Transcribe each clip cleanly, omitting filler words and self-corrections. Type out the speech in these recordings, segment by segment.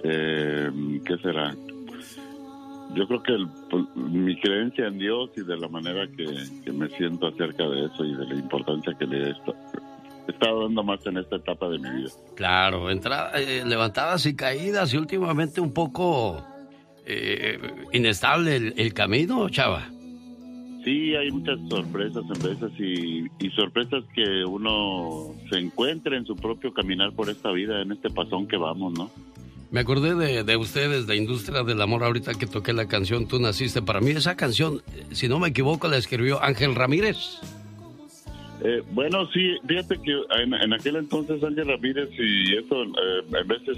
¿qué será? Yo creo que mi creencia en Dios y de la manera que me siento acerca de eso y de la importancia que le he estado dando más en esta etapa de mi vida. Claro, levantadas y caídas y últimamente un poco inestable el camino, Chava. Sí, hay muchas sorpresas en veces y sorpresas que uno se encuentra en su propio caminar por esta vida, en este pasón que vamos, ¿no? Me acordé de ustedes, de Industria del Amor, ahorita que toqué la canción Tú Naciste Para Mí. Esa canción, si no me equivoco, la escribió Ángel Ramírez. Bueno, sí, fíjate que en aquel entonces Ángel Ramírez y eso, a veces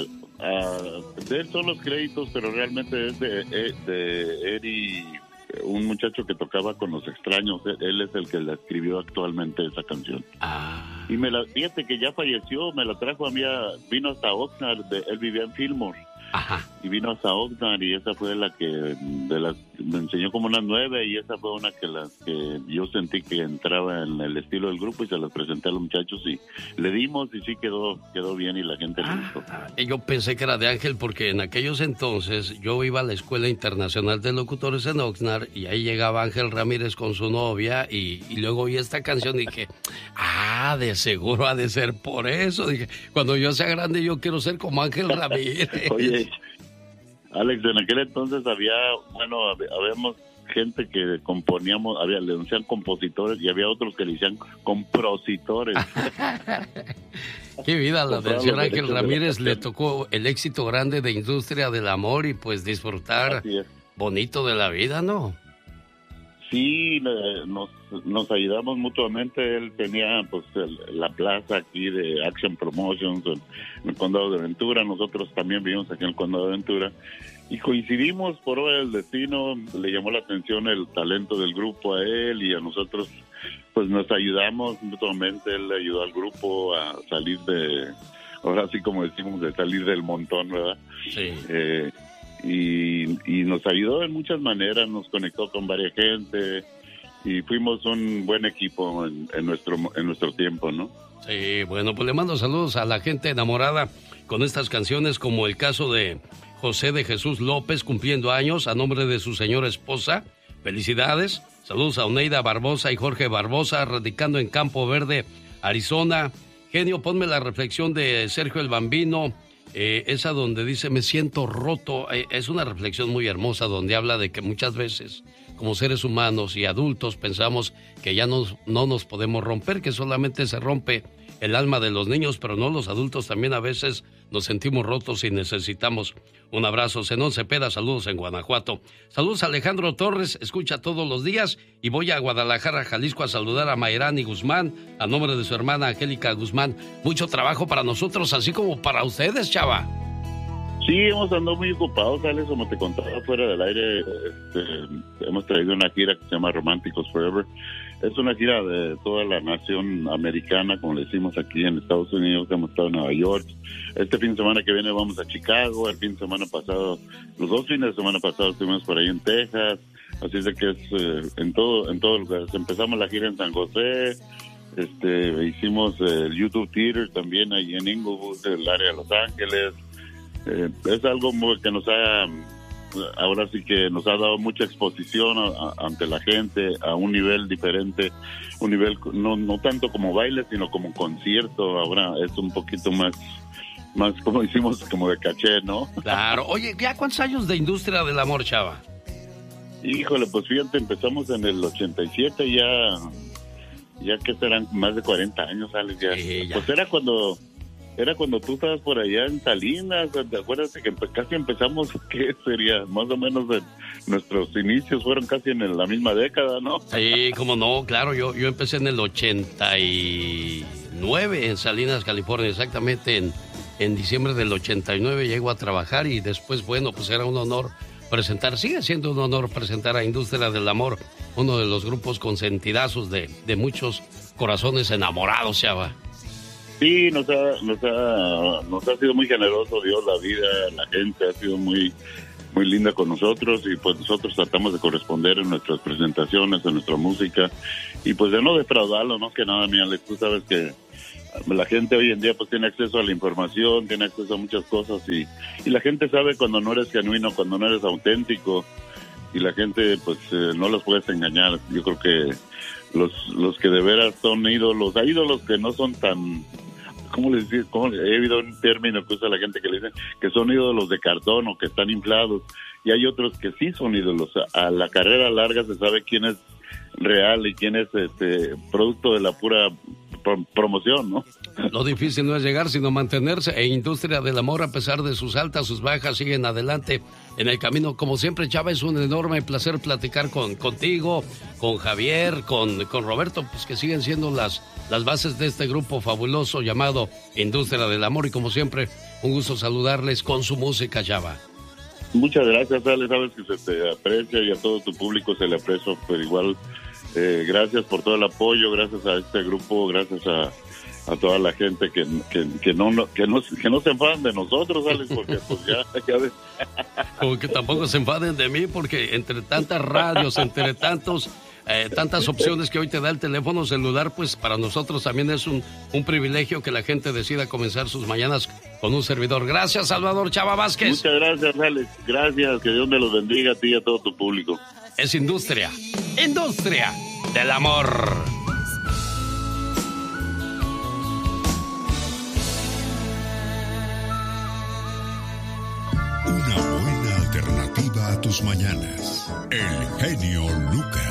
de él son los créditos, pero realmente es de Eri, un muchacho que tocaba con Los Extraños. Él es el que la escribió actualmente esa canción. Y fíjate que ya falleció, me la trajo a mí, vino hasta Oxnard, él vivía en Fillmore. Ajá. Y vino hasta Oxnard y esa fue la que me enseñó como unas 9 y esa fue una que yo sentí que entraba en el estilo del grupo y se las presenté a los muchachos y le dimos y sí quedó bien y la gente le gustó. Yo pensé que era de Ángel porque en aquellos entonces yo iba a la Escuela Internacional de Locutores en Oxnard y ahí llegaba Ángel Ramírez con su novia y luego oí esta canción y dije, de seguro ha de ser por eso. Dije, cuando yo sea grande yo quiero ser como Ángel Ramírez. Oye, Alex, en aquel entonces habíamos gente que componíamos, le decían compositores y había otros que le decían compositores. Qué vida la del señor Ángel Ramírez, le tocó el éxito grande de Industria del Amor y pues disfrutar bonito de la vida, ¿no? Sí, nos ayudamos mutuamente. Él tenía pues la plaza aquí de Action Promotions en el Condado de Ventura. Nosotros también vivimos aquí en el Condado de Ventura. Y coincidimos por obra del destino. Le llamó la atención el talento del grupo a él y a nosotros pues nos ayudamos mutuamente. Él le ayudó al grupo a salir ahora sí como decimos, de salir del montón, ¿verdad? Sí. Y nos ayudó en muchas maneras, nos conectó con varias gente y fuimos un buen equipo en nuestro tiempo, ¿no? Sí, bueno, pues le mando saludos a la gente enamorada con estas canciones, como el caso de José de Jesús López, cumpliendo años a nombre de su señora esposa. Felicidades. Saludos a Oneida Barbosa y Jorge Barbosa, radicando en Campo Verde, Arizona. Genio, ponme la reflexión de Sergio el Bambino. Esa donde dice me siento roto, es una reflexión muy hermosa donde habla de que muchas veces como seres humanos y adultos pensamos que ya no nos podemos romper, que solamente se rompe el alma de los niños, pero no, los adultos también a veces nos sentimos rotos y necesitamos un abrazo. Zenón Cepeda, saludos en Guanajuato. Saludos a Alejandro Torres, escucha todos los días y voy a Guadalajara, Jalisco a saludar a Mayrani Guzmán, a nombre de su hermana Angélica Guzmán. Mucho trabajo para nosotros, así como para ustedes, Chava. Sí, hemos andado muy ocupados, Alex, como te contaba fuera del aire. Hemos traído una gira que se llama Románticos Forever. Es una gira de toda la nación americana, como le decimos aquí en Estados Unidos. Hemos estado en Nueva York. Este fin de semana que viene vamos a Chicago. El fin de semana pasado, los 2 fines de semana pasados estuvimos por ahí en Texas. Así es de que es en todo lugar. Empezamos la gira en San José. Hicimos el YouTube Theater también ahí en Inglewood, el área de Los Ángeles. Es algo que ahora sí que nos ha dado mucha exposición ante la gente a un nivel diferente, un nivel no tanto como baile, sino como concierto. Ahora es un poquito más como decimos, como de caché, ¿no? Claro. Oye, ¿ya cuántos años de Industria del Amor, Chava? Híjole, pues fíjate, empezamos en el 87, ya que serán más de 40 años, Alex, ya. Sí, ya. Pues era cuando tú estabas por allá en Salinas. ¿Te acuerdas que casi empezamos? ¿Qué sería? Más o menos nuestros inicios fueron casi en la misma década, ¿no? Sí, cómo no, claro. Yo empecé en el 89 en Salinas, California, exactamente en diciembre del 89 llego a trabajar y después, bueno, pues era un honor sigue siendo un honor presentar a Industria del Amor, uno de los grupos consentidazos de muchos corazones enamorados, Chava. Sí, nos ha sido muy generoso Dios, la vida, la gente ha sido muy, muy linda con nosotros y pues nosotros tratamos de corresponder en nuestras presentaciones, en nuestra música y pues de no defraudarlo, ¿no? Que nada, mira, tú sabes que La gente hoy en día pues tiene acceso a la información, tiene acceso a muchas cosas y la gente sabe cuando no eres genuino, cuando no eres auténtico, y la gente pues no los puedes engañar. Yo creo que los que de veras son ídolos, hay ídolos que no son tan, ¿cómo les digo? He oído un término que usa la gente que le dicen que son ídolos de cartón o que están inflados, y hay otros que sí son ídolos. A la carrera larga se sabe quién es real y quién es producto de la pura promoción, ¿no? Lo difícil no es llegar, sino mantenerse. E Industria del Amor, a pesar de sus altas, sus bajas, siguen adelante en el camino. Como siempre, Chava, es un enorme placer platicar contigo, con Javier, con Roberto, pues que siguen siendo las bases de este grupo fabuloso llamado Industria del Amor. Y como siempre, un gusto saludarles con su música, Chava. Muchas gracias, Ale, sabes que se te aprecia y a todo tu público se le aprecia, pero igual, gracias por todo el apoyo, gracias a este grupo, gracias a toda la gente que no se enfaden de nosotros, Alex, porque pues ya ves. Como que tampoco se enfaden de mí, porque entre tantas radios, entre tantas opciones que hoy te da el teléfono celular, pues para nosotros también es un privilegio que la gente decida comenzar sus mañanas con un servidor. Gracias, Salvador Chava Vázquez. Muchas gracias, Alex. Gracias, que Dios me los bendiga a ti y a todo tu público. Es Industria del Amor. Una buena alternativa a tus mañanas. El genio Lucas.